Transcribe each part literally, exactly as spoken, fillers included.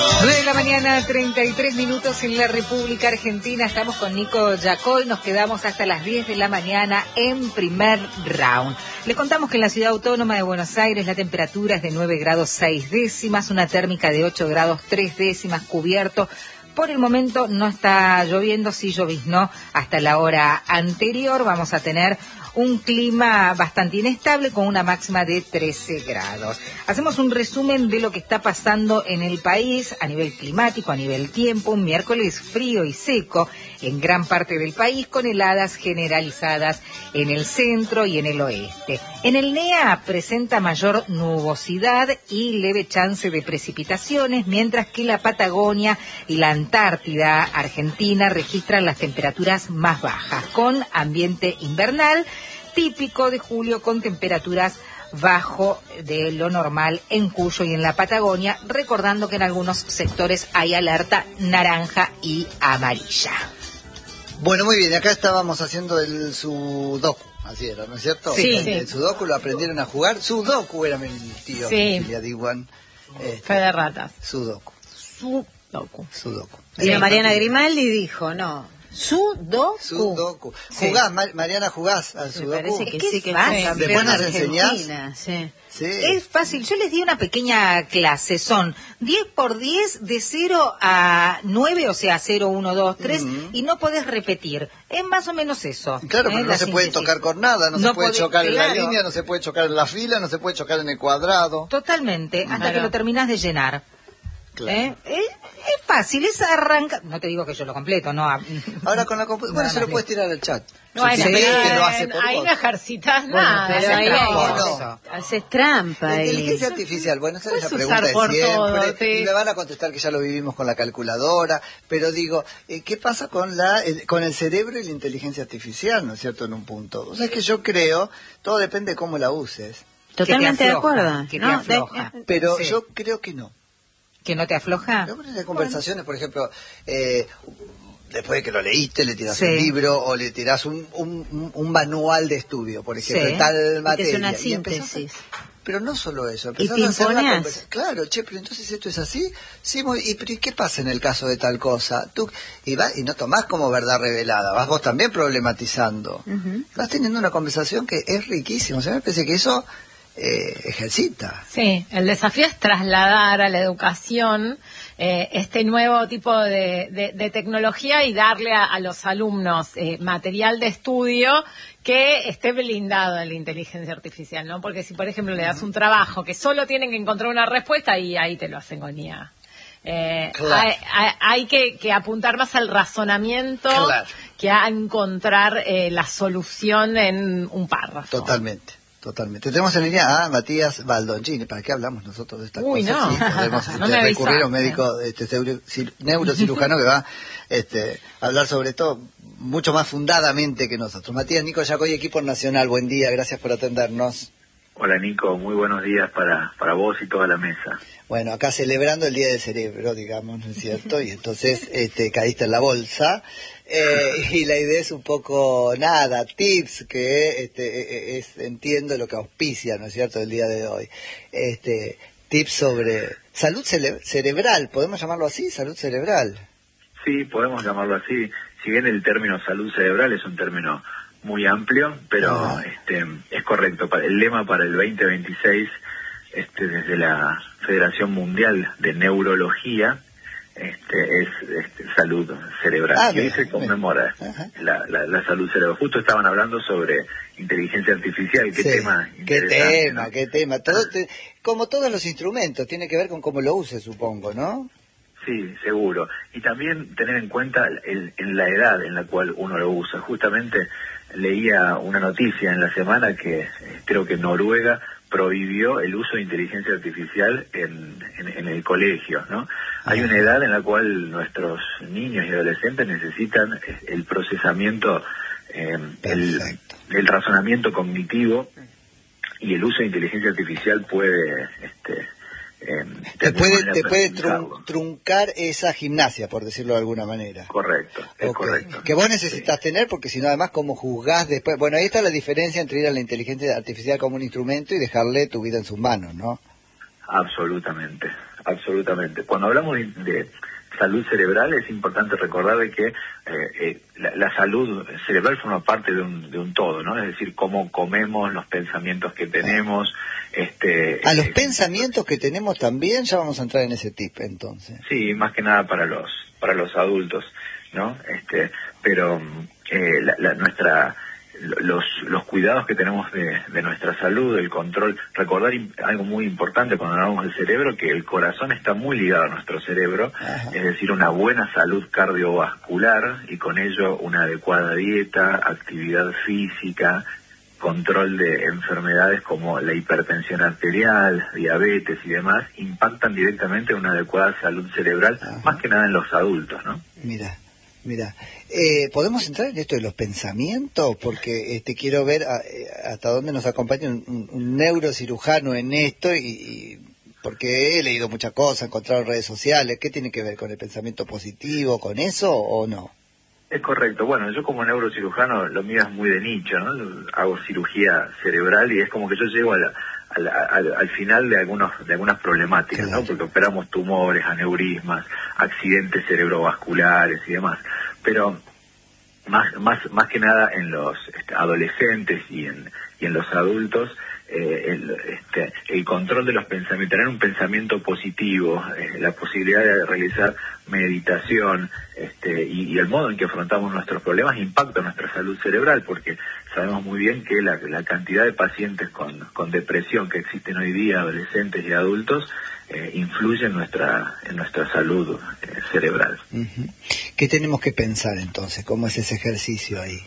nueve de la mañana, treinta y tres minutos en la República Argentina. Estamos con Nico Yacoy. Nos quedamos hasta las diez de la mañana en primer round. Le contamos que en la ciudad autónoma de Buenos Aires la temperatura es de nueve grados seis décimas, una térmica de ocho grados tres décimas, cubierto. Por el momento no está lloviendo, sí lloviznó hasta la hora anterior. Vamos a tener un clima bastante inestable con una máxima de trece grados. Hacemos un resumen de lo que está pasando en el país a nivel climático, a nivel tiempo. Un miércoles frío y seco en gran parte del país, con heladas generalizadas en el centro y en el oeste. En el N E A presenta mayor nubosidad y leve chance de precipitaciones, mientras que la Patagonia y la Antártida Argentina registran las temperaturas más bajas, con ambiente invernal típico de julio, con temperaturas bajo de lo normal en Cuyo y en la Patagonia, recordando que en algunos sectores hay alerta naranja y amarilla. Bueno, muy bien, acá estábamos haciendo el sudoku, así era, ¿no es cierto? Sí, el, sí. el sudoku lo aprendieron a jugar. Sudoku era mi tío, Sí. mi tía Diwan. Este, Fe de ratas. Sudoku. Sudoku. Sudoku. Y la Mariana Grimaldi dijo, no, sudoku. Sudoku. Sí. ¿Jugás, Mar- Mariana, jugás al Me sudoku? parece que Es que sí, es que fácil. fue Después campeona nos enseñás. argentina, sí. Sí. Es fácil, yo les di una pequeña clase, son diez por diez de cero a nueve, o sea, cero, uno, dos, tres, Ujú. y no podés repetir. Es más o menos eso. Claro, ¿eh? pero no La se puede síntesis. tocar con nada, no, No se puede podés- chocar en la claro. línea, no se puede chocar en la fila, no se puede chocar en el cuadrado. Totalmente, hasta Claro. que lo terminás de llenar. Claro. ¿Eh? Es, es fácil, es arrancar. No te digo que yo lo completo, no. Ahora con la computadora, bueno, Nada se lo más puedes tirar al chat. No, Si sí, crees pero que lo hace por ahí vos. no ejercitas Bueno, nada. pero Pero ahí haces trampa, hay- ¿no? haces trampa La ahí. inteligencia artificial, bueno, esa es la Puedes pregunta usar de por siempre, todo, sí. y me van a contestar que ya lo vivimos con la calculadora, pero digo, eh, ¿qué pasa con la el- con el cerebro y la inteligencia artificial, no es cierto, en un punto? O sea, es que yo creo, todo depende de cómo la uses, Totalmente de afloja, acuerdo. que te ¿no? afloja. De- pero Sí. yo creo que no. ¿Que no te afloja? Yo creo que hay conversaciones, por ejemplo, eh, después de que lo leíste, le tirás Sí. un libro o le tirás un, un, un- un manual de estudio, por ejemplo, Sí. en tal que materia. es una y empezás a- síntesis. Pero no solo eso, ¿Y empezás te a hacer una imponés? conversación. Claro, che, pero entonces esto es así. Sí, muy- y, pero ¿y qué pasa en el caso de tal cosa? Tú, y, va, y no tomás como verdad revelada, vas vos también problematizando. Ujú. Vas teniendo una conversación que es riquísima. O sea, me parece que eso eh, ejercita. Sí, el desafío es trasladar a la educación eh, este nuevo tipo de, de- de tecnología y darle a, a los alumnos eh, material de estudio que esté blindado en la inteligencia artificial, ¿no? Porque si, por ejemplo, le das un trabajo que solo tienen que encontrar una respuesta, y ahí te lo hacen con I A. Eh, Claro. hay, hay- hay que, que apuntar más al razonamiento Claro. que a encontrar eh, la solución en un párrafo. Totalmente. Totalmente. Tenemos en línea a Matías Baldoncini. ¿Para qué hablamos nosotros de estas Uy, cosas? no. Sí, podemos No este, me recurrir a un avisaste. médico, este, neuro- cir- neurocirujano que va este, a hablar sobre todo mucho más fundadamente que nosotros. Matías, Nico Yacoy, Equipo Nacional, buen día, gracias por atendernos. Hola Nico, muy buenos días para, para vos y toda la mesa. Bueno, acá celebrando el Día del Cerebro, digamos, ¿no es cierto? Y entonces este, caíste en la bolsa. Eh, y la idea es un poco, nada, tips que este, es, entiendo lo que auspicia, ¿no es cierto?, el día de hoy. Este, tips sobre salud cele- cerebral, ¿podemos llamarlo así? Salud cerebral. Sí, podemos llamarlo así. Si bien el término salud cerebral es un término muy amplio, pero Ajá. este, es correcto. Para- El lema para el veinte veintiséis, este, desde la Federación Mundial de Neurología, este, es este, salud cerebral. Ah, y hoy bien, se conmemora Ajá. la, la, la salud cerebral. Justo estaban hablando sobre inteligencia artificial. ¿Qué Sí, tema? qué interesante, tema, ¿no? qué tema. Todo te- como todos los instrumentos, tiene que ver con cómo lo uses, supongo, ¿no? Sí, seguro. Y también tener en cuenta el, en la edad en la cual uno lo usa. Justamente leía una noticia en la semana que eh, creo que Noruega prohibió el uso de inteligencia artificial en, en, en el colegio, ¿no? Hay una edad en la cual nuestros niños y adolescentes necesitan eh, el procesamiento, eh, el, Perfecto. el razonamiento cognitivo, y el uso de inteligencia artificial puede... este eh, Te de puede, alguna te manera puede perjudicarlo. trun- truncar esa gimnasia, por decirlo de alguna manera. Correcto, es Ok. correcto. Que vos necesitas tener, porque si no, además, ¿cómo juzgás después? Bueno, ahí está la diferencia entre ir a la inteligencia artificial como un instrumento y dejarle tu vida en sus manos, ¿no? Absolutamente, absolutamente. Cuando hablamos de, de salud cerebral es importante recordar de que eh, eh, la, la salud cerebral forma parte de un, de un todo, ¿no? Es decir, cómo comemos, los pensamientos que tenemos. este A los eh, pensamientos que tenemos también, ya vamos a entrar en ese tip entonces. Sí, más que nada para los para los adultos, ¿no? Este, pero eh, la, la, nuestra los los cuidados que tenemos de, de nuestra salud, el control, recordar algo muy importante cuando hablamos del cerebro, que el corazón está muy ligado a nuestro cerebro. Ajá. Es decir, una buena salud cardiovascular y con ello una adecuada dieta, actividad física, control de enfermedades como la hipertensión arterial, diabetes y demás, impactan directamente en una adecuada salud cerebral. Ajá. Más que nada en los adultos, ¿no? Mira. Mira, eh, ¿podemos entrar en esto de los pensamientos? Porque este quiero ver a, a, hasta dónde nos acompaña un, un neurocirujano en esto, y, y porque he leído muchas cosas, he encontrado en redes sociales. ¿Qué tiene que ver con el pensamiento positivo, con eso o no? Es correcto. Bueno, yo como neurocirujano lo mío es muy de nicho, ¿no? Hago cirugía cerebral y es como que yo llego a la, al, al, al final de algunos de algunas problemáticas, claro, ¿no? Porque operamos tumores, aneurismas, accidentes cerebrovasculares y demás. Pero más más más que nada en los este, adolescentes y en y en los adultos, eh, el, este, el control de los pensamientos, tener un pensamiento positivo, eh, la posibilidad de realizar meditación, este, y, y el modo en que afrontamos nuestros problemas impacta nuestra salud cerebral, porque sabemos muy bien que la, la cantidad de pacientes con, con depresión que existen hoy día, adolescentes y adultos, eh, influye en nuestra en nuestra salud eh, cerebral. Uh-huh. ¿Qué tenemos que pensar entonces? ¿Cómo es ese ejercicio ahí?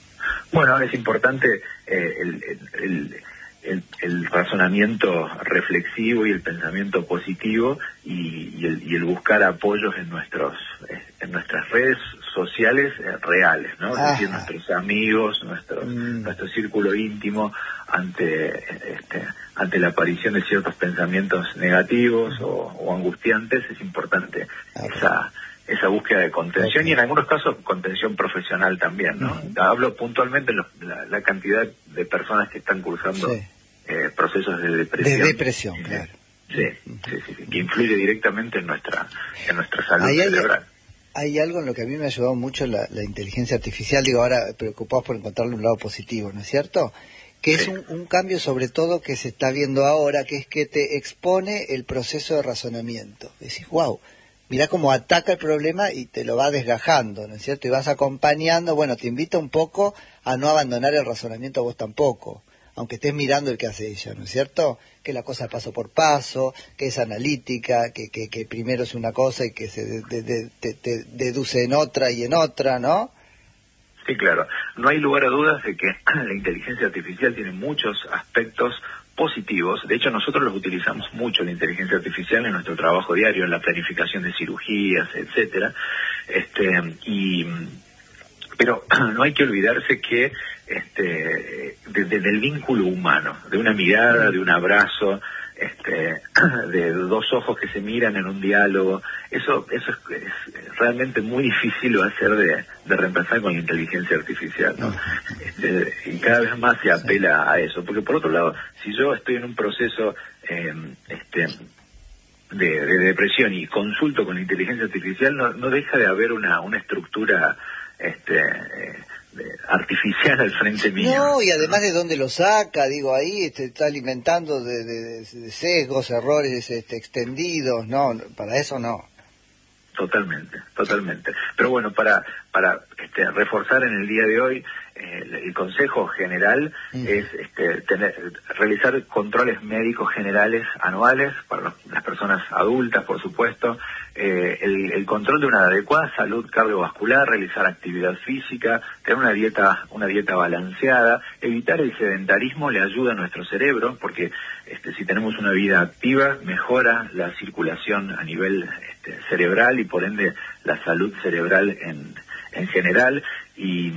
Bueno, es importante eh, el, el, el El, el razonamiento reflexivo y el pensamiento positivo y, y, el, y el buscar apoyos en nuestros eh, en nuestras redes sociales eh, reales, ¿no? Es decir, nuestros amigos, nuestro mm. nuestro círculo íntimo ante este, ante la aparición de ciertos pensamientos negativos mm. o, o angustiantes. Es importante ah, esa esa búsqueda de contención, okay, y en algunos casos contención profesional también, ¿no? Uh-huh. Hablo puntualmente de los, la, la cantidad de personas que están cursando sí. eh, procesos de depresión. De depresión, sí, claro. Sí, uh-huh. sí, sí, sí, que influye directamente en nuestra en nuestra salud hay, cerebral. Hay, hay algo en lo que a mí me ha ayudado mucho la, la inteligencia artificial, digo ahora preocupados por encontrarle un lado positivo, ¿no es cierto? Que sí. es un, un cambio sobre todo que se está viendo ahora, que es que te expone el proceso de razonamiento. Decís, wow, mirá cómo ataca el problema y te lo va desgajando, ¿no es cierto? Y vas acompañando, bueno, te invita un poco a no abandonar el razonamiento vos tampoco, aunque estés mirando el que hace ella, ¿no es cierto? Que la cosa paso por paso, que es analítica, que, que, que primero es una cosa y que se de, de, de, de, de deduce en otra y en otra, ¿no? Sí, claro. No hay lugar a dudas de que la inteligencia artificial tiene muchos aspectos positivos. De hecho, nosotros los utilizamos mucho, la inteligencia artificial, en nuestro trabajo diario, en la planificación de cirugías, etcétera. Este, y, pero no hay que olvidarse que este, desde de, el vínculo humano, de una mirada, de un abrazo, este, de dos ojos que se miran en un diálogo, eso eso es, es realmente muy difícil de hacer de, de reemplazar con la inteligencia artificial, ¿no? Este, y cada vez más se apela a eso, porque por otro lado, si yo estoy en un proceso eh, este de, de depresión y consulto con la inteligencia artificial, no, no deja de haber una una estructura este eh, artificial al frente mío. No, y además de dónde lo saca, digo, ahí este, está alimentando de, de, de sesgos, errores este, extendidos, no, para eso no. Totalmente, totalmente. Pero bueno, para para este, reforzar en el día de hoy, eh, el, el consejo general mm. es este, tener, realizar controles médicos generales anuales para los, las personas adultas, por supuesto, eh, el, el control de una adecuada salud cardiovascular, realizar actividad física, tener una dieta una dieta balanceada, evitar el sedentarismo le ayuda a nuestro cerebro, porque este, si tenemos una vida activa, mejora la circulación a nivel este, cerebral y por ende la salud cerebral en, en general, y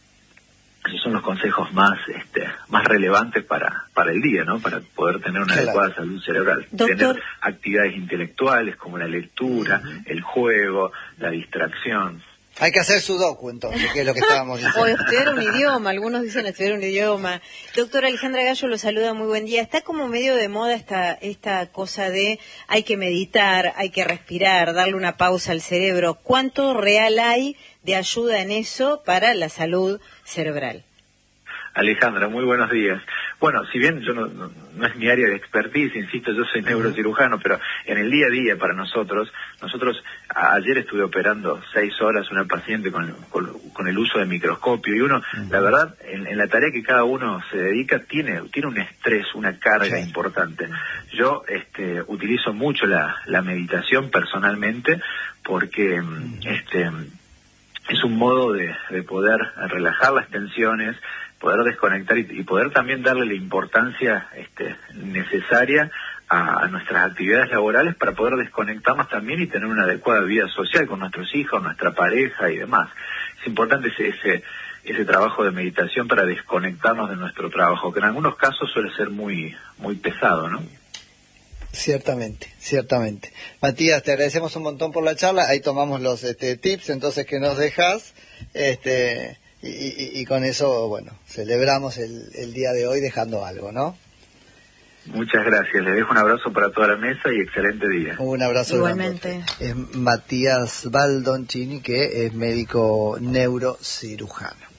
esos son los consejos más este, más relevantes para para el día, ¿no? Para poder tener una claro. adecuada salud cerebral. Doctor. Tener actividades intelectuales como la lectura, uh-huh. el juego, la distracción. Hay que hacer sudoku entonces, que es lo que estábamos diciendo. O estudiar un idioma, algunos dicen estudiar un idioma. Doctora Alejandra Gallo lo saluda, muy buen día. Está como medio de moda esta, esta cosa de hay que meditar, hay que respirar, darle una pausa al cerebro. ¿Cuánto real hay de ayuda en eso para la salud cerebral? Alejandra, muy buenos días. Bueno, si bien yo no, no, no es mi área de expertise, insisto, yo soy neurocirujano, pero en el día a día para nosotros, nosotros a, ayer estuve operando seis horas una paciente con, con, con el uso de microscopio y uno, uh-huh. la verdad, en, en la tarea que cada uno se dedica, tiene, tiene un estrés, una carga sí. importante. Yo este, utilizo mucho la, la meditación personalmente porque uh-huh. este, es un modo de, de poder relajar las tensiones, poder desconectar y, y poder también darle la importancia este, necesaria a, a nuestras actividades laborales para poder desconectarnos también y tener una adecuada vida social con nuestros hijos, nuestra pareja y demás. Es importante ese, ese, ese trabajo de meditación para desconectarnos de nuestro trabajo, que en algunos casos suele ser muy, muy pesado, ¿no? Ciertamente, ciertamente. Matías, te agradecemos un montón por la charla. Ahí tomamos los este, tips entonces que nos dejas. Este... Y, y, y con eso, bueno, celebramos el, el día de hoy dejando algo, ¿no? Muchas gracias. Les dejo un abrazo para toda la mesa y excelente día. Un abrazo. Igualmente. Es Matías Baldoncini, que es médico neurocirujano.